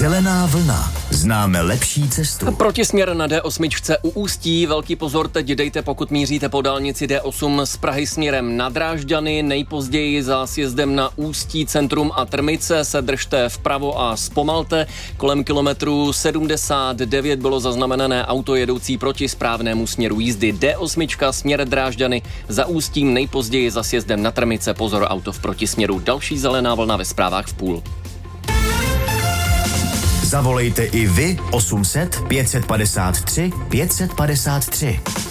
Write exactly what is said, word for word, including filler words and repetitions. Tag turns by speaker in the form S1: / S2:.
S1: Zelená vlna. Známe lepší cestu.
S2: Protisměr na D osm u Ústí. Velký pozor teď dejte, pokud míříte po dálnici D osm z Prahy směrem na Drážďany. Nejpozději za sjezdem na Ústí centrum a Trmice se držte vpravo a zpomalte. Kolem kilometru sedmdesát devět bylo zaznamenané auto jedoucí proti správnému směru jízdy. D osm směr Drážďany za Ústím, nejpozději za sjezdem na Trmice. Pozor, auto v protisměru. Další zelená vlna ve zprávách v půl.
S1: Zavolejte i vy osm set pět set padesát tři pět set padesát tři.